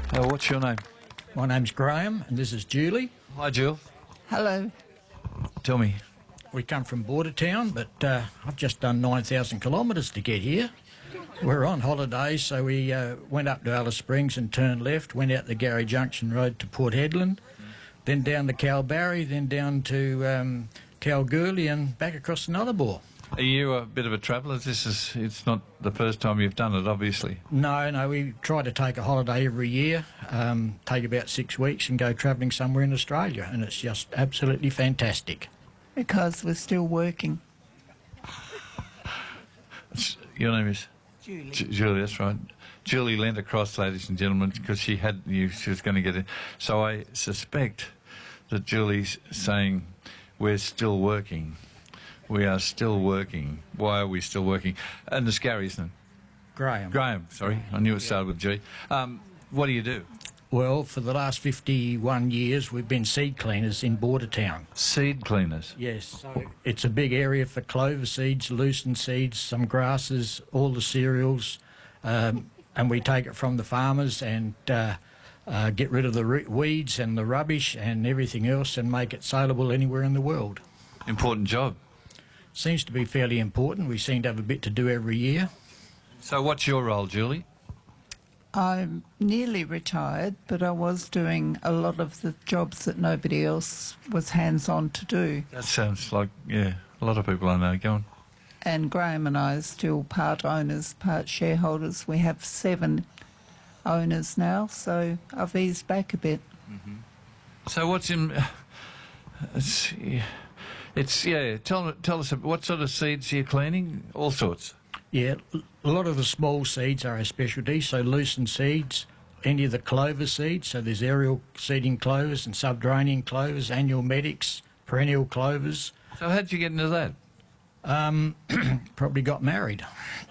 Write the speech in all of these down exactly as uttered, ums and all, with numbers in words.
Uh, what's your name? My name's Graham, and this is Julie. Hi, Jill. Hello. Tell me. We come from Bordertown, but uh, I've just done nine thousand kilometres to get here. We're on holiday, so we uh, went up to Alice Springs and turned left, went out the Gary Junction Road to Port Hedland, then down to Kalbarri, then down to um, Kalgoorlie and back across the Nullarbor. Are you a bit of a traveller? This is, it's not the first time you've done it, obviously. No, no, we try to take a holiday every year, um, take about six weeks and go travelling somewhere in Australia, and it's just absolutely fantastic. Because we're still working. Your name is? Julie. J- Julie, that's right. Julie leant across, ladies and gentlemen, because she had you. She was going to get it. So I suspect that Julie's saying we're still working. We are still working. Why are we still working? And it's Gary, isn't it? Graham. Graham, sorry. I knew it started with G. Um, what do you do? Well, for the last fifty-one years, we've been seed cleaners in Bordertown. Seed cleaners. Yes, so it's a big area for clover seeds, lucerne seeds, some grasses, all the cereals, um, and we take it from the farmers and uh, uh, get rid of the re- weeds and the rubbish and everything else and make it saleable anywhere in the world. Important job. Seems to be fairly important. We seem to have a bit to do every year. So what's your role, Julie? I'm nearly retired, but I was doing a lot of the jobs that nobody else was hands-on to do. That sounds like, yeah, a lot of people I know. Go on. And Graham and I are still part owners, part shareholders. We have seven owners now, so I've eased back a bit. Mm-hmm. So what's in... It's, it's yeah, tell, tell us, what sort of seeds you're cleaning? All sorts. Yeah, a lot of the small seeds are our specialty, so lucerne seeds, any of the clover seeds, so there's aerial seeding clovers and subterranean clovers, annual medics, perennial clovers. So how did you get into that? Um, probably got married.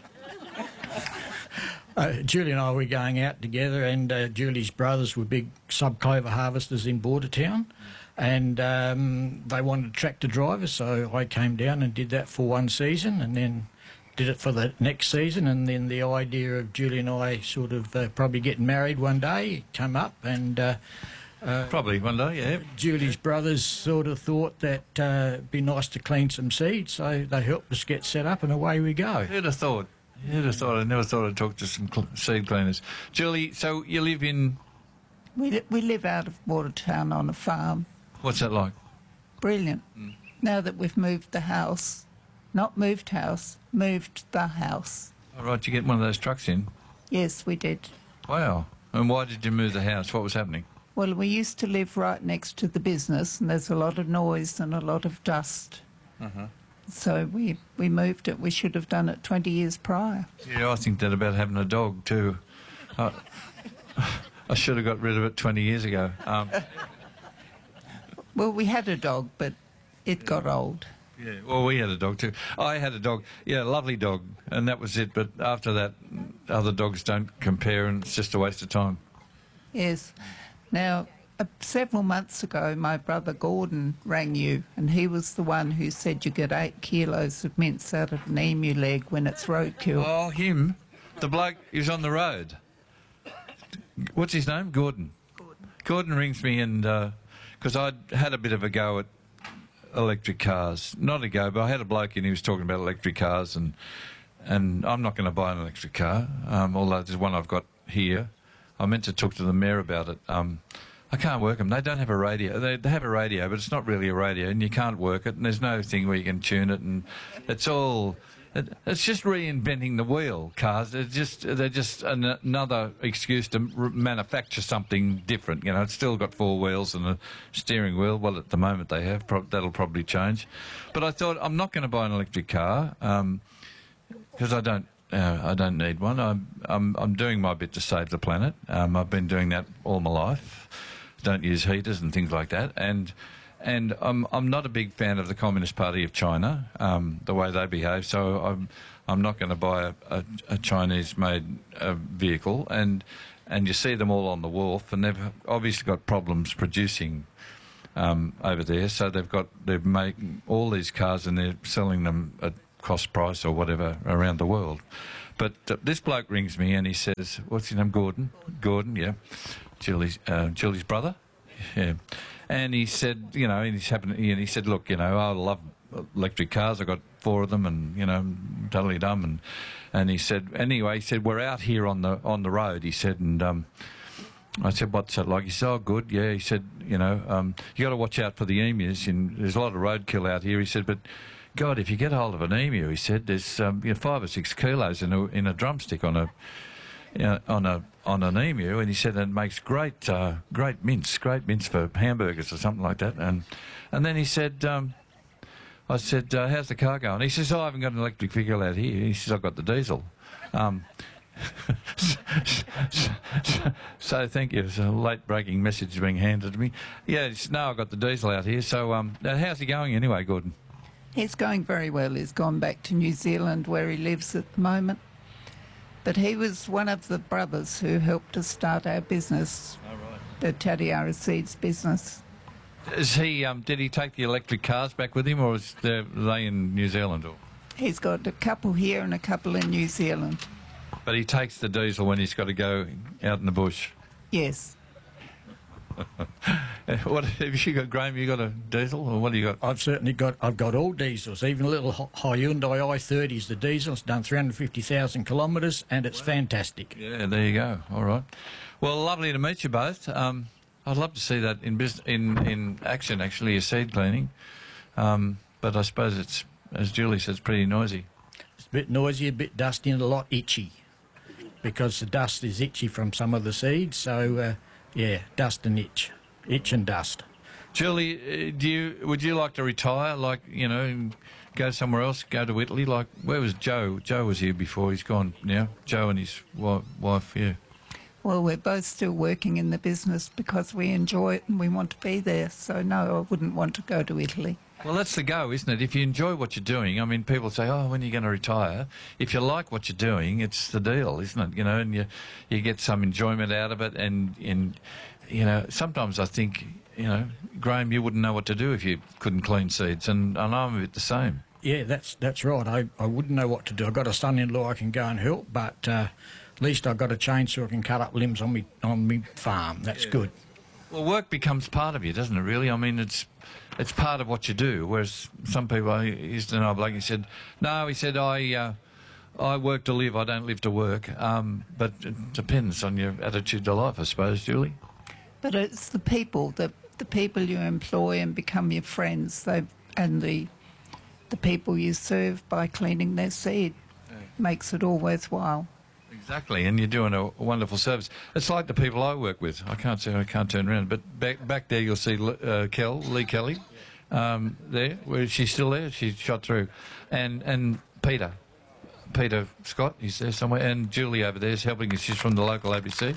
uh, Julie and I were going out together, and uh, Julie's brothers were big sub-clover harvesters in Bordertown, and um, they wanted a tractor driver, so I came down and did that for one season, and then did it for the next season, and then the idea of Julie and I sort of uh, probably getting married one day came up, and uh, uh, probably one day, yeah. Julie's brothers sort of thought that uh, it'd be nice to clean some seeds, so they helped us get set up, and away we go. Who'd have thought? Who'd have thought? I never thought I'd talk to some cl- seed cleaners. Julie, so you live in... We, li- we live out of Bordertown on a farm. What's that like? Brilliant. Mm. Now that we've moved the house, not moved house, moved the house. All right, you get one of those trucks in? Yes, we did. Wow. And why did you move the house? What was happening? Well, we used to live right next to the business, and there's a lot of noise and a lot of dust. Uh-huh. So we, we moved it. We should have done it twenty years prior. Yeah, I think that about having a dog too. I, I should have got rid of it twenty years ago. Um, well, we had a dog, but it got old. Yeah, well, we had a dog too. I had a dog, yeah, a lovely dog, and that was it. But after that, other dogs don't compare, and it's just a waste of time. Yes. Now, uh, several months ago, my brother Gordon rang you, and he was the one who said you get eight kilos of mince out of an emu leg when it's roadkill. Oh, him? The bloke who's on the road. What's his name? Gordon. Gordon, Gordon rings me, and because uh, I'd had a bit of a go at electric cars. Not a go, but I had a bloke in, he was talking about electric cars, and and I'm not going to buy an electric car, um, although there's one I've got here. I meant to talk to the mayor about it. Um, I can't work them. They don't have a radio. They, they have a radio, but it's not really a radio, and you can't work it, and there's no thing where you can tune it, and it's all... It, it's just reinventing the wheel, cars. They're just, they're just an, another excuse to r- manufacture something different. You know, it's still got four wheels and a steering wheel. Well, at the moment they have. Pro- that'll probably change. But I thought, I'm not going to buy an electric car because um, I don't uh, I don't need one. I'm, I'm, I'm doing my bit to save the planet. Um, I've been doing that all my life. Don't use heaters and things like that. And... And I'm I'm not a big fan of the Communist Party of China, um, the way they behave. So I'm I'm not going to buy a, a, a Chinese-made uh, vehicle. And and you see them all on the wharf, and they've obviously got problems producing um, over there. So they've got they're making all these cars, and they're selling them at cost price or whatever around the world. But uh, this bloke rings me and he says, "What's your name, Gordon?" Gordon, yeah. Julie's uh, Julie's brother. Yeah, and he said, you know, and he's happened, and he said, look, you know, I love electric cars. I got four of them, and you know, totally dumb. And and he said, anyway, he said, we're out here on the on the road. He said, and um, I said, what's that like? He said, oh, good. Yeah. He said, you know, um, you got to watch out for the emus. And there's a lot of roadkill out here. He said, but God, if you get hold of an emu, he said, there's um, you know, five or six kilos in a in a drumstick on a you know, on a on an emu, and he said it makes great uh, great mince, great mince for hamburgers or something like that. And and then he said, um, I said, uh, how's the car going? He says, oh, I haven't got an electric vehicle out here. He says, I've got the diesel. Um, so, so, so thank you. It's a late breaking message being handed to me. Yeah, it's, no, I've got the diesel out here. So um, how's he going anyway, Gordon? He's going very well. He's gone back to New Zealand where he lives at the moment. But he was one of the brothers who helped us start our business, Oh, right. the Tatiara Seeds business. Is he? Um, did he take the electric cars back with him, or is there, are they in New Zealand? Or? He's got a couple here and a couple in New Zealand. But he takes the diesel when he's got to go out in the bush. Yes. What have you got, Graham? You got a diesel, or what do you got? I've certainly got, I've got all diesels, even a little Hy- Hyundai i thirty is the diesel. It's done three hundred fifty thousand kilometres and it's fantastic. Yeah, there you go. All right. Well, lovely to meet you both. Um, I'd love to see that in bus- in in action, actually, a seed cleaning. Um, but I suppose it's, as Julie says, pretty noisy. It's a bit noisy, a bit dusty and a lot itchy because the dust is itchy from some of the seeds. So, uh, yeah, dust and itch. Itch and dust. Julie, uh, do you would you like to retire, like, you know, and go somewhere else, go to Italy? Like, where was Joe? Joe was here before. He's gone now. Joe and his wi- wife, yeah. Well, we're both still working in the business because we enjoy it and we want to be there. So, no, I wouldn't want to go to Italy. Well, that's the go, isn't it? If you enjoy what you're doing, I mean, people say, oh, when are you going to retire? If you like what you're doing, it's the deal, isn't it? You know, and you you get some enjoyment out of it. And, and you know, sometimes I think, you know, Graham, you wouldn't know what to do if you couldn't clean seeds. And, and I'm a bit the same. Yeah, that's that's right. I, I wouldn't know what to do. I've got a son-in-law I can go and help, but uh, at least I've got a chainsaw I can cut up limbs on me on me farm. That's Yeah. good. Well, work becomes part of you, doesn't it, really? I mean, it's it's part of what you do, whereas some people, I used to know a bloke, he said, no, he said, I uh, I work to live, I don't live to work. Um, but it depends on your attitude to life, I suppose, Julie. But it's the people, the the people you employ and become your friends, they and the the people you serve by cleaning their seed makes it all worthwhile. Exactly, and you're doing a, a wonderful service. It's like the people I work with. I can't say I can't turn around, but back back there you'll see uh, Kel, Lee Kelly, um, there. Where she's still there. She shot through, and and Peter, Peter Scott, he's there somewhere, and Julie over there is helping us. She's from the local A B C.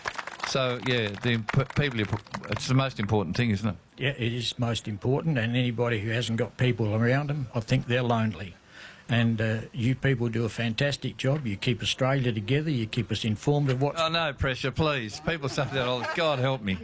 So yeah, the imp- people. Are, it's the most important thing, isn't it? Yeah, it is most important, and anybody who hasn't got people around them, I think they're lonely. And uh, you people do a fantastic job. You keep Australia together. You keep us informed of what's, Oh, no pressure, please. People say that all. God help me.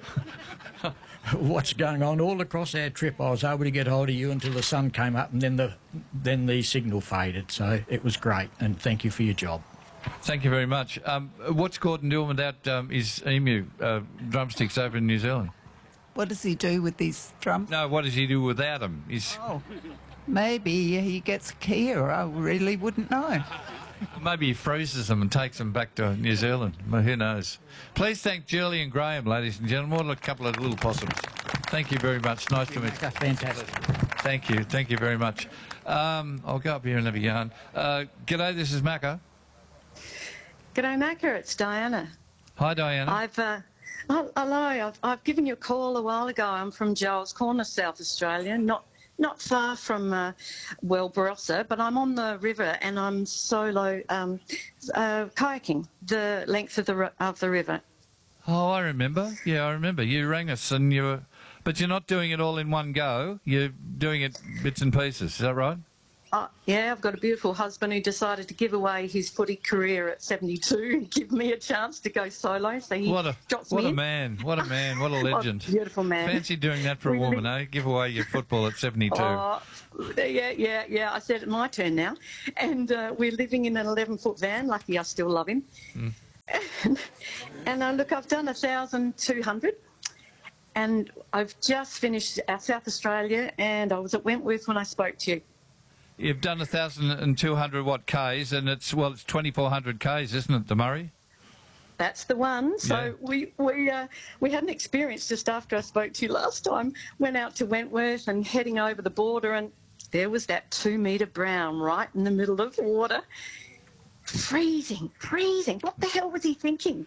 what's going on all across our trip. I was able to get hold of you until the sun came up, and then the then the signal faded. So it was great, and thank you for your job. Thank you very much. Um, what's Gordon doing without um, his emu uh, drumsticks over in New Zealand? What does he do with these drums? No, what does he do without them? He's, Oh, maybe he gets a Kia. I really wouldn't know. maybe he freezes them and takes them back to New Zealand. Well, who knows? Please thank Julie and Graham, ladies and gentlemen. What a couple of little possums. Thank you very much. Nice to meet you. That's fantastic. Thank you. Thank you very much. Um, I'll go up here and have a yarn. Uh, g'day, this is Macca. G'day, Macca. It's Diana. Hi, Diana. I've uh, oh, hello. I've, I've given you a call a while ago. I'm from Giles Corner, South Australia, not not far from uh, well Barossa, but I'm on the river and I'm solo um, uh, kayaking the length of the ri- of the river. Oh, I remember. Yeah, I remember. You rang us and you were... But you're not doing it all in one go. You're doing it bits and pieces. Is that right? Uh, yeah, I've got a beautiful husband who decided to give away his footy career at seventy-two and give me a chance to go solo. So he What a drops what me a in. man! What a man! What a legend! Beautiful man. Fancy doing that for a We woman, live- eh? Give away your football at seventy-two. Oh, yeah, yeah, yeah. I said it's my turn now. And uh, we're living in an eleven-foot van. Lucky I still love him. Mm. and, and uh, look, I've done one thousand two hundred, and I've just finished our South Australia, and I was at Wentworth when I spoke to you. You've done one thousand two hundred what Ks, and it's, well, it's twenty-four hundred Ks, isn't it, the Murray? That's the one. So Yeah. we we uh, we had an experience just after I spoke to you last time. Went out to Wentworth and heading over the border, and there was that two metre brown right in the middle of the water. Freezing, freezing. What the hell was he thinking?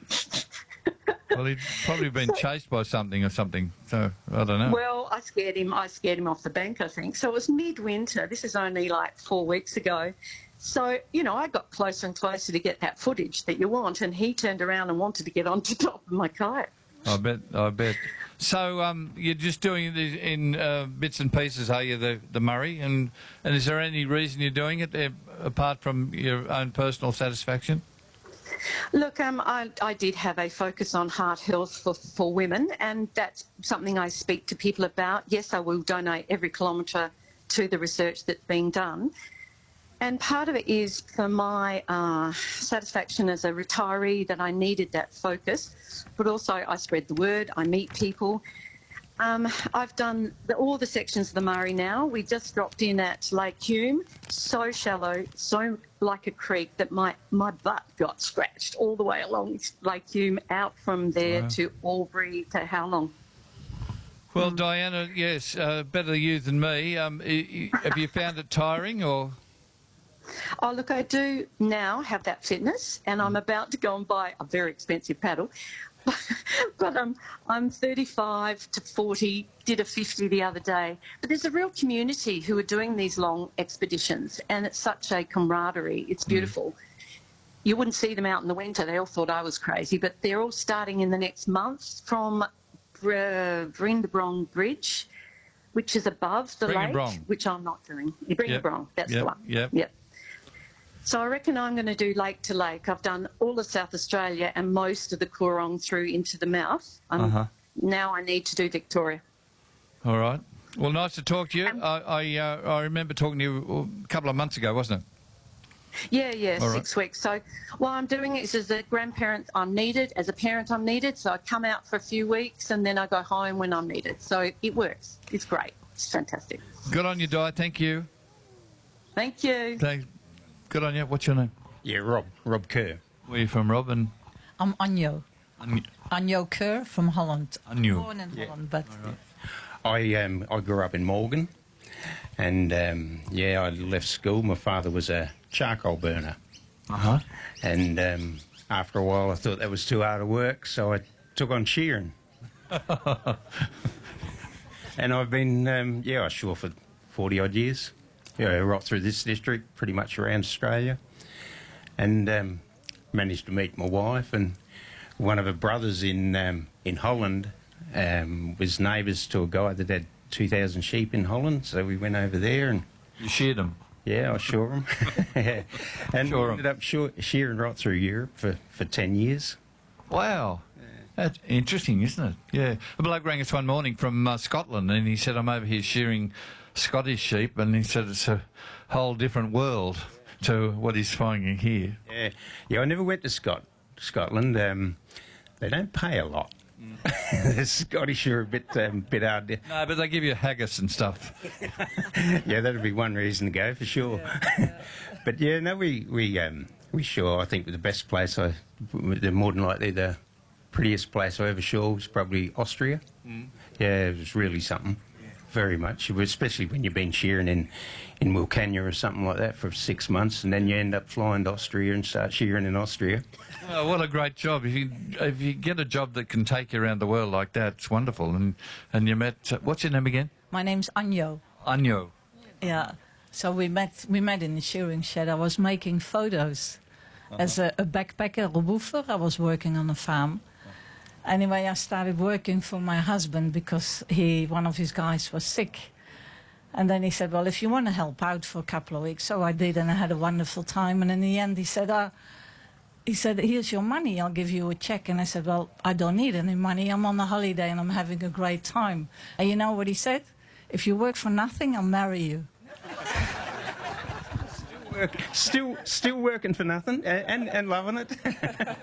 Well, he'd probably been chased by something or something, so I don't know. Well, I scared him. I scared him off the bank, I think. So it was midwinter. This is only like four weeks ago. So, you know, I got closer and closer to get that footage that you want, and he turned around and wanted to get onto top of my kayak. I bet, I bet. So um, you're just doing it in uh, bits and pieces, are you, the, the Murray? And, and is there any reason you're doing it, uh, apart from your own personal satisfaction? Look, um, I, I did have a focus on heart health for, for women, and that's something I speak to people about. Yes, I will donate every kilometre to the research that's being done. And part of it is for my uh, satisfaction as a retiree that I needed that focus, but also I spread the word, I meet people. Um, I've done the, all the sections of the Murray now. We just dropped in at Lake Hume, so shallow, so like a creek that my, my butt got scratched all the way along Lake Hume, out from there Wow. to Albury to how long? Well, Diana, yes, uh, better you than me. Um, i- i- have you found it tiring, or...? Oh, look, I do now have that fitness, and I'm about to go and buy a very expensive paddle. But um, I'm thirty-five to forty, did a fifty the other day. But there's a real community who are doing these long expeditions, and it's such a camaraderie. It's beautiful. Mm. You wouldn't see them out in the winter. They all thought I was crazy, but they're all starting in the next month from uh, Brindlebrong Bridge, which is above the lake, which I'm not doing. Brindlebrong, yep. That's yep. the one. Yep. Yep. So I reckon I'm going to do lake to lake. I've done all of South Australia and most of the Coorong through into the mouth. Um, uh-huh. Now I need to do Victoria. All right. Well, nice to talk to you. Um, I I, uh, I remember talking to you a couple of months ago, wasn't it? Yeah, yeah, all six right. weeks. So what I'm doing is as a grandparent I'm needed, as a parent I'm needed. So I come out for a few weeks and then I go home when I'm needed. So it works. It's great. It's fantastic. Good on you, Di. Thank you. Thank you. Thanks. Good on you. What's your name? Yeah, Rob. Rob Kerr. Where are you from, Rob? And I'm Anjo. Anjo. Anjo Kerr from Holland. Anjo. Born in Yeah. Holland, but I um I grew up in Morgan, and um, yeah, I left school. My father was a charcoal burner, Uh huh. and um, after a while, I thought that was too hard of work, so I took on shearing. And I've been um, yeah, I shore for forty odd years. Yeah, right through this district, pretty much around Australia, and um, managed to meet my wife, and one of her brothers in um, in Holland um, was neighbours to a guy that had two thousand sheep in Holland, so we went over there, and You sheared them. yeah, I shore them, and Shore 'em. ended up shore, shearing right through Europe for, for ten years. Wow. That's interesting, isn't it? Yeah. A bloke rang us one morning from uh, Scotland, and he said, I'm over here shearing Scottish sheep, and he said it's a whole different world to what he's finding here. Yeah, yeah. I never went to Scot Scotland. Um, they don't pay a lot. The Scottish are a bit um, bit hard. To... No, but they give you haggis and stuff. Yeah, that'd be one reason to go for sure. But yeah, no, we we um, we sure. I think the best place, I, the more than likely the prettiest place I ever saw was probably Austria. Mm. Yeah, it was really something. Very much, especially when you've been shearing in, in Wilcannia or something like that for six months, and then you end up flying to Austria and start shearing in Austria. Oh, what a great job! If you if you get a job that can take you around the world like that, it's wonderful. And and you met uh, what's your name again? my name's Anjo. Anjo. Yeah. So we met we met in the shearing shed. I was making photos uh-huh. as a, a backpacker, a woofer. I was working on a farm. Anyway, I started working for my husband because he, one of his guys was sick. And then he said, well, if you want to help out for a couple of weeks. So I did, and I had a wonderful time. And in the end, he said, uh, he said, here's your money. I'll give you a check. And I said, well, I don't need any money. I'm on a holiday and I'm having a great time. And you know what he said? If you work for nothing, I'll marry you. Still, work, still, still working for nothing, and and loving it.